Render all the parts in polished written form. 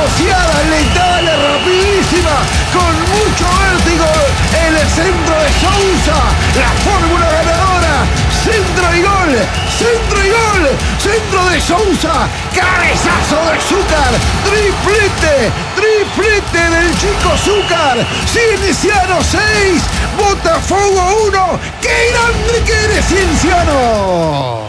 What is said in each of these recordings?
demasiada, letal, rapidísima, con mucho vértigo, el centro de Sousa, la fórmula ganadora, centro y gol, centro y gol, centro de Sousa, cabezazo de Zúcar, triplete del chico Zúcar, Cienciano 6, Botafogo 1, ¡qué grande que eres, Cienciano!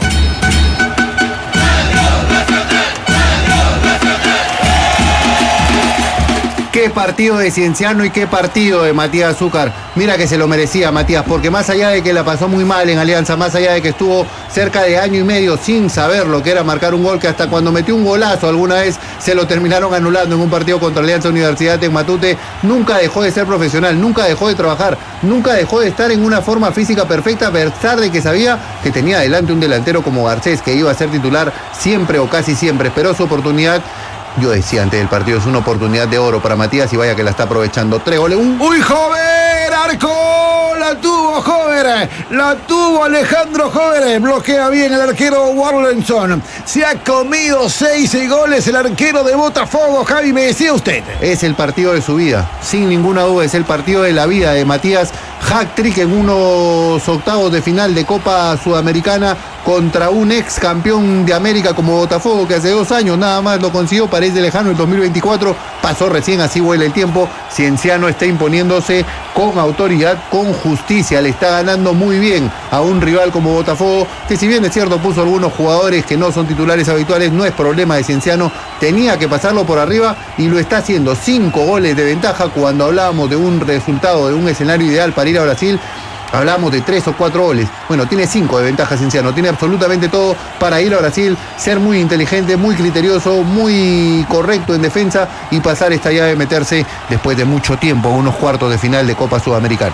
Qué partido de Cienciano y qué partido de Matías Zúcar. Mira que se lo merecía Matías, porque más allá de que la pasó muy mal en Alianza, más allá de que estuvo cerca de año y medio sin saber lo que era marcar un gol, que hasta cuando metió un golazo alguna vez se lo terminaron anulando en un partido contra Alianza Universidad en Matute, nunca dejó de ser profesional, nunca dejó de trabajar, nunca dejó de estar en una forma física perfecta, a pesar de que sabía que tenía delante un delantero como Garcés, que iba a ser titular siempre o casi siempre. Esperó su oportunidad. Yo decía antes del partido, es una oportunidad de oro para Matías y vaya que la está aprovechando. 3 goles. ¡Uy, Jover! ¡Arco! La tuvo Jover, la tuvo Alejandro Jover, bloquea bien el arquero Warlenson. Se ha comido 6 goles el arquero de Botafogo. Javi, me decía usted. Es el partido de su vida, sin ninguna duda, es el partido de la vida de Matías. Hat-trick en unos octavos de final de Copa Sudamericana contra un ex campeón de América como Botafogo, que hace 2 años nada más lo consiguió, parece lejano, el 2024 pasó recién, así vuela el tiempo. Cienciano está imponiéndose con autoridad, con justicia, le está ganando muy bien a un rival como Botafogo, que si bien es cierto puso algunos jugadores que no son titulares habituales, no es problema de Cienciano, tenía que pasarlo por arriba y lo está haciendo. 5 goles de ventaja. Cuando hablábamos de un resultado, de un escenario ideal para ir a Brasil, hablamos de 3 o 4 goles. Bueno, tiene 5 de ventaja Cienciano, tiene absolutamente todo para ir a Brasil, ser muy inteligente, muy criterioso, muy correcto en defensa y pasar esta llave, meterse después de mucho tiempo a unos cuartos de final de Copa Sudamericana.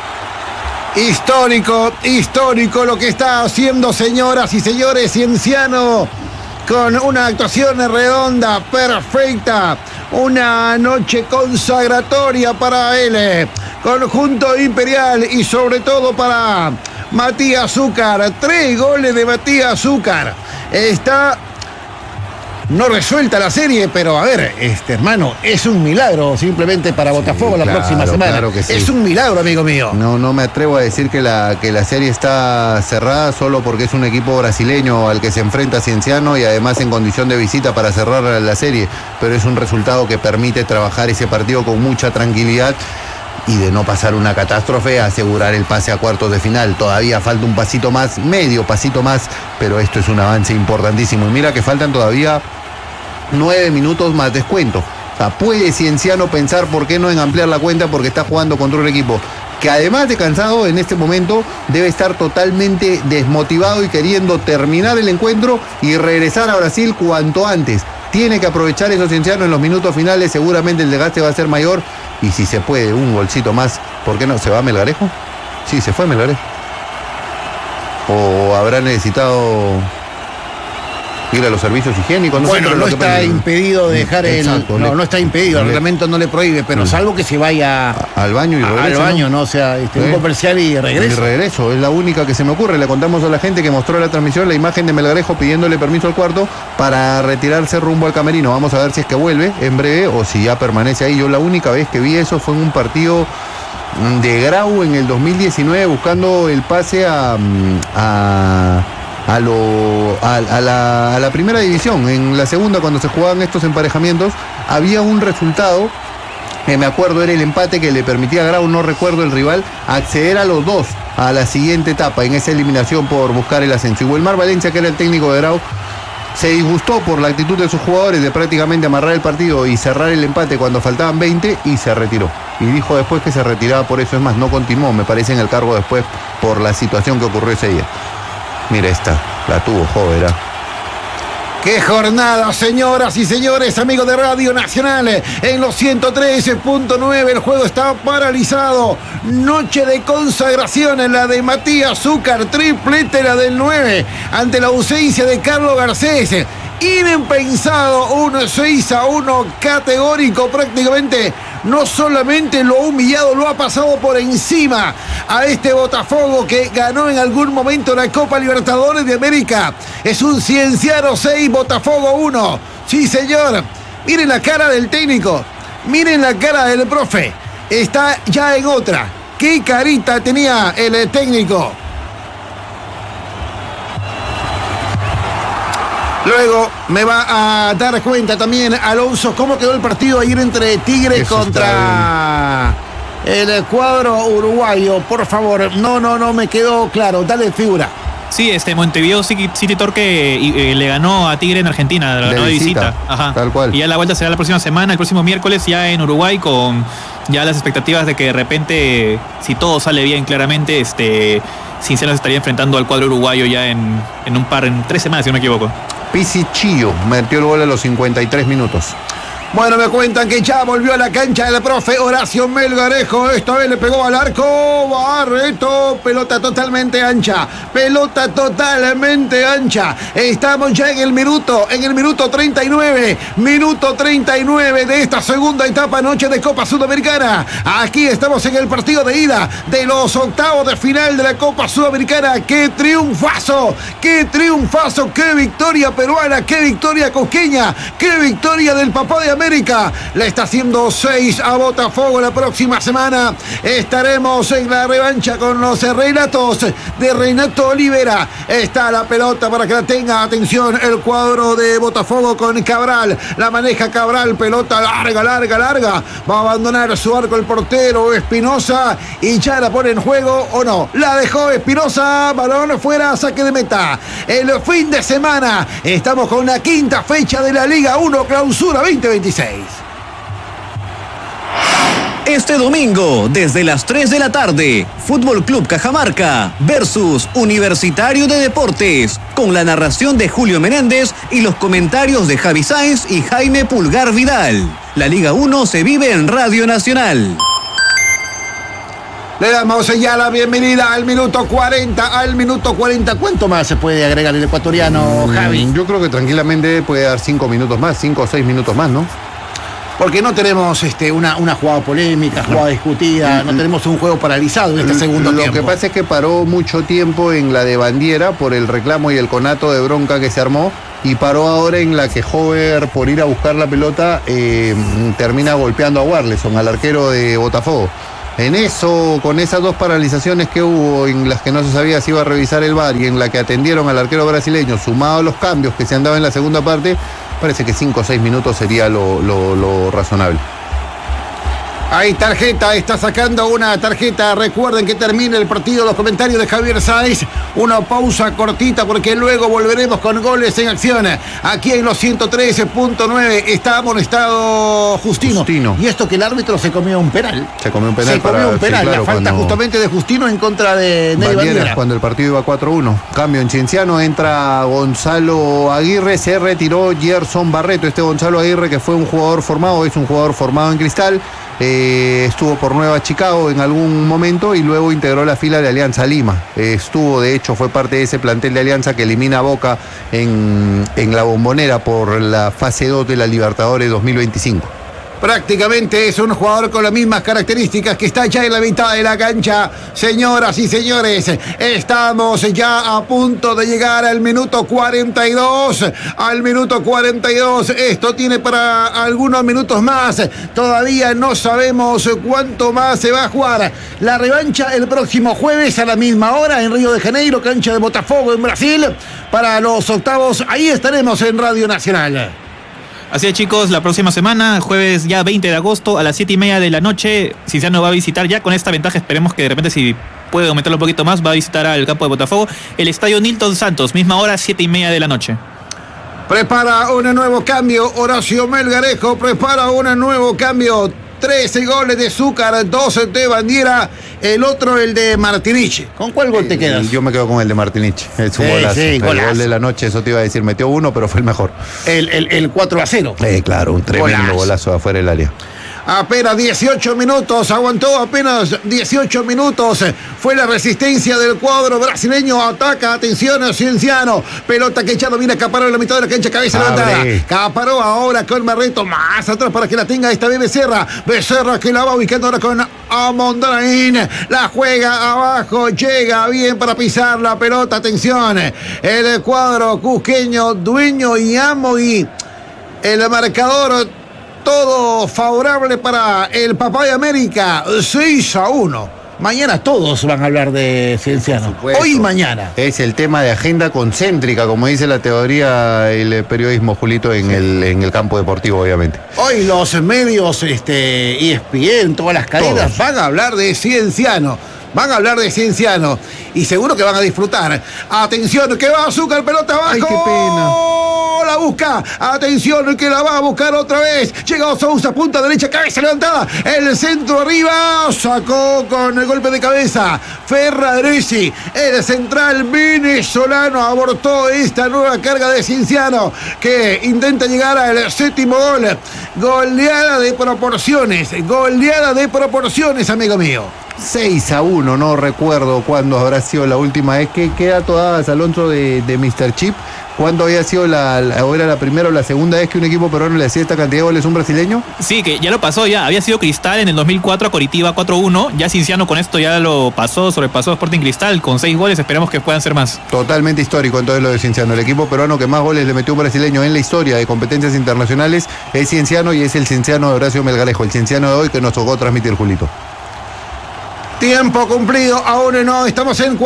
Histórico lo que está haciendo, señoras y señores, Cienciano, con una actuación redonda, perfecta, una noche consagratoria para él, conjunto imperial, y sobre todo para Matías Zúcar. 3 goles de Matías Zúcar. Está no resuelta la serie, pero a ver, hermano, es un milagro simplemente para Botafogo, sí, la próxima semana. Claro que sí. Es un milagro, amigo mío. No me atrevo a decir que la serie está cerrada solo porque es un equipo brasileño al que se enfrenta Cienciano y además en condición de visita para cerrar la serie, pero es un resultado que permite trabajar ese partido con mucha tranquilidad y, de no pasar una catástrofe, asegurar el pase a cuartos de final. Todavía falta un pasito más, medio pasito más, pero esto es un avance importantísimo. Y mira que faltan todavía 9 minutos más descuento. O sea, puede Cienciano pensar por qué no en ampliar la cuenta, porque está jugando contra un equipo que, además de cansado en este momento, debe estar totalmente desmotivado y queriendo terminar el encuentro y regresar a Brasil cuanto antes. Tiene que aprovechar eso Cienciano en los minutos finales, seguramente el desgaste va a ser mayor y si se puede un golcito más, ¿por qué no? ¿Se va Melgarejo? Sí, se fue Melgarejo. ¿O habrá necesitado ir a los servicios higiénicos? Bueno, no está impedido dejar no está impedido, el reglamento no le prohíbe, pero salvo que se vaya al baño y regrese. Al baño, ¿no? O sea, un comercial y regreso. Y regreso, es la única que se me ocurre. Le contamos a la gente que mostró la transmisión la imagen de Melgarejo pidiéndole permiso al cuarto para retirarse rumbo al camerino. Vamos a ver si es que vuelve en breve o si ya permanece ahí. Yo la única vez que vi eso fue en un partido de Grau en el 2019 buscando el pase a la primera división. En la segunda, cuando se jugaban estos emparejamientos, había un resultado que me acuerdo era el empate que le permitía a Grau, no recuerdo el rival, acceder a los 2 a la siguiente etapa en esa eliminación por buscar el ascenso. Y Wilmar Valencia, que era el técnico de Grau, se disgustó por la actitud de sus jugadores de prácticamente amarrar el partido y cerrar el empate cuando faltaban 20 y se retiró. Y dijo después que se retiraba por eso, es más, no continuó, me parece, en el cargo después por la situación que ocurrió ese día. Mira esta, la tuvo Jover. ¡Qué jornada, señoras y señores, amigos de Radio Nacional! En los 113.9 el juego está paralizado. Noche de consagración en la de Matías Zúcar, triplete la del 9, ante la ausencia de Carlos Garcés. Impensado, un 6-1 categórico prácticamente. No solamente lo ha humillado, lo ha pasado por encima a este Botafogo que ganó en algún momento la Copa Libertadores de América. Es un Cienciano 6, Botafogo 1. Sí, señor. Miren la cara del técnico. Miren la cara del profe. Está ya en otra. ¿Qué carita tenía el técnico? Luego me va a dar cuenta también Alonso cómo quedó el partido ayer entre Tigre contra el cuadro uruguayo. Por favor, no me quedó claro. Dale, figura. Sí, Montevideo City Torque le ganó a Tigre en Argentina, ganó de visita. Ajá. Tal cual. Y ya la vuelta será la próxima semana, el próximo miércoles, ya en Uruguay, con ya las expectativas de que de repente, si todo sale bien claramente, Cincinnati estaría enfrentando al cuadro uruguayo ya en 3 semanas, si no me equivoco. Pizzichillo metió el gol a los 53 minutos. Bueno, me cuentan que ya volvió a la cancha del profe Horacio Melgarejo. Esta vez le pegó al arco. Barreto. Pelota totalmente ancha. Pelota totalmente ancha. Estamos ya en el minuto 39. Minuto 39 de esta segunda etapa, noche de Copa Sudamericana. Aquí estamos en el partido de ida de los octavos de final de la Copa Sudamericana. ¡Qué triunfazo! ¡Qué triunfazo! ¡Qué victoria peruana! ¡Qué victoria cosqueña! ¡Qué victoria del papá de América! Le está haciendo 6 a Botafogo. La próxima semana estaremos en la revancha con los relatos de Renato Olivera. Está la pelota para que la tenga. Atención, el cuadro de Botafogo con Cabral. La maneja Cabral, pelota larga. Va a abandonar su arco el portero Espinosa y ya la pone en juego, ¿o no? La dejó Espinosa, balón fuera, saque de meta. El fin de semana estamos con la quinta fecha de la Liga 1 Clausura 2026. Este domingo, desde las 3 de la tarde, Fútbol Club Cajamarca versus Universitario de Deportes, con la narración de Julio Menéndez y los comentarios de Javi Sáenz y Jaime Pulgar Vidal. La Liga 1 se vive en Radio Nacional. Le damos ya la bienvenida al minuto 40. ¿Cuánto más se puede agregar el ecuatoriano, Javi? Yo creo que tranquilamente puede dar 5 minutos más, 5 o 6 minutos más, ¿no? Porque no tenemos una jugada polémica, jugada discutida, no tenemos un juego paralizado en este segundo tiempo. Lo que pasa es que paró mucho tiempo en la de Bandiera por el reclamo y el conato de bronca que se armó, y paró ahora en la que Hover, por ir a buscar la pelota, termina golpeando a Warleson, al arquero de Botafogo. En eso, con esas dos paralizaciones que hubo, en las que no se sabía si iba a revisar el VAR y en la que atendieron al arquero brasileño, sumado a los cambios que se han dado en la segunda parte, parece que 5 o 6 minutos sería lo razonable. Hay tarjeta, está sacando una tarjeta. Recuerden que termina el partido. Los comentarios de Javier Sáenz. Una pausa cortita porque luego volveremos con goles en acción. Aquí en los 113.9 está amonestado Justino. Y esto que el árbitro se comió un penal. Se comió un penal. Sí, claro, la falta justamente de Justino en contra de Ney Bandiera. Cuando el partido iba 4-1. Cambio en Cienciano, entra Gonzalo Aguirre, se retiró Gerson Barreto. Este Gonzalo Aguirre, que fue un jugador formado, es un jugador formado en Cristal. Estuvo por Nueva Chicago en algún momento y luego integró la fila de Alianza Lima. De hecho, fue parte de ese plantel de Alianza que elimina a Boca en la Bombonera por la fase 2 de la Libertadores 2025. Prácticamente es un jugador con las mismas características que está ya en la mitad de la cancha. Señoras y señores, estamos ya a punto de llegar al minuto 42. Al minuto 42. Esto tiene para algunos minutos más. Todavía no sabemos cuánto más se va a jugar. La revancha el próximo jueves a la misma hora en Río de Janeiro, cancha de Botafogo en Brasil. Para los octavos, ahí estaremos en Radio Nacional. Así es, chicos, la próxima semana, jueves ya 20 de agosto a las 7:30 de la noche, Cinciano va a visitar ya con esta ventaja, esperemos que de repente si puede aumentarlo un poquito más, va a visitar al campo de Botafogo, el estadio Nilton Santos, misma hora, 7:30 de la noche. Prepara un nuevo cambio, Horacio Melgarejo, prepara un nuevo cambio. 13 goles de Zúcar, 12 de Bandiera, el otro el de Martinich. ¿Con cuál gol te quedas? Yo me quedo con el de Martinich, es un golazo. Sí, el gol de la noche, eso te iba a decir, metió uno, pero fue el mejor. El 4-0. Claro, un tremendo golazo afuera del área. Apenas 18 minutos, aguantó apenas 18 minutos. Fue la resistencia del cuadro brasileño. Ataca, atención, Cienciano. Pelota que ya domina Caparó en la mitad de la cancha, cabeza levantada. Caparó ahora con Barreto, más atrás para que la tenga esta vez Becerra. Becerra que la va ubicando ahora con Amondrain. La juega abajo, llega bien para pisar la pelota. Atención, el cuadro cusqueño, dueño y amo y el marcador Todo favorable para el Papá de América, 6-1. Mañana todos van a hablar de Cienciano. Hoy y mañana. Es el tema de agenda concéntrica, como dice la teoría, el periodismo, Julito, en el campo deportivo, obviamente. Hoy los medios, ESPN, todas las cadenas, Todos van a hablar de Cienciano. Van a hablar de Cienciano. Y seguro que van a disfrutar. Atención, que va Azúcar, pelota abajo. Ay, qué pena. La busca. Atención, que la va a buscar otra vez. Llega Sousa, punta derecha, cabeza levantada. El centro arriba. Sacó con el golpe de cabeza. Ferraresi, el central venezolano, abortó esta nueva carga de Cienciano, que intenta llegar al 7º gol. Goleada de proporciones, amigo mío. 6-1, no recuerdo cuándo habrá sido la última vez. ¿Qué dato dabas, Alonso, de Mr. Chip? ¿Cuándo había sido o era la primera o la segunda vez que un equipo peruano le hacía esta cantidad de goles a un brasileño? Sí, que ya lo pasó ya. Había sido Cristal en el 2004 a Coritiba 4-1. Ya Cienciano con esto ya lo pasó, sobrepasó a Sporting Cristal con 6 goles. Esperemos que puedan ser más. Totalmente histórico entonces lo de Cienciano. El equipo peruano que más goles le metió a un brasileño en la historia de competencias internacionales es Cienciano, y es el Cienciano de Horacio Melgarejo, el Cienciano de hoy que nos tocó transmitir, Julito. Tiempo cumplido, aún no, estamos en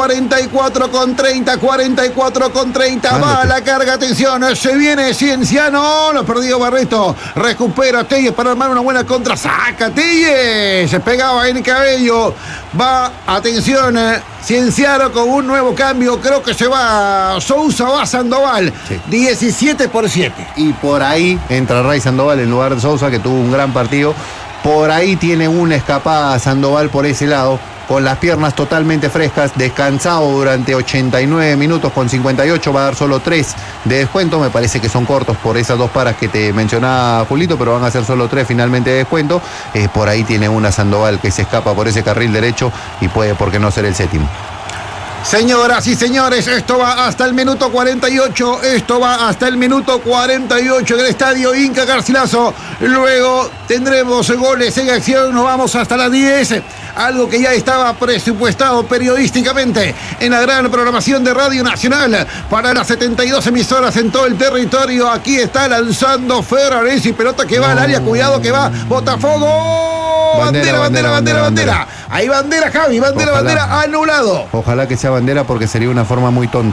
44-30, va la carga, atención, se viene Cienciano, lo perdió Barreto, recupera Telles para armar una buena contra, saca Telles, se pegaba en el cabello, va, atención, Cienciano con un nuevo cambio, creo que se va Sousa, va Sandoval, sí. 17-7. Y por ahí entra Ray Sandoval en lugar de Sousa, que tuvo un gran partido. Por ahí tiene una escapada Sandoval por ese lado, con las piernas totalmente frescas, descansado durante 89 minutos con 58, va a dar solo 3 de descuento. Me parece que son cortos por esas 2 paras que te mencionaba Julito, pero van a ser solo 3 finalmente de descuento. Por ahí tiene una Sandoval que se escapa por ese carril derecho y puede, por qué no, ser el 7º. Señoras y señores, esto va hasta el minuto 48, en el estadio Inca Garcilaso. Luego tendremos goles en acción, nos vamos hasta las 10, algo que ya estaba presupuestado periodísticamente en la gran programación de Radio Nacional para las 72 emisoras en todo el territorio. Aquí está lanzando Ferraresi, pelota que va al área, cuidado que va Botafogo. Bandera. Hay bandera, Javi, bandera, anulado. Ojalá que sea bandera, porque sería una forma muy tonta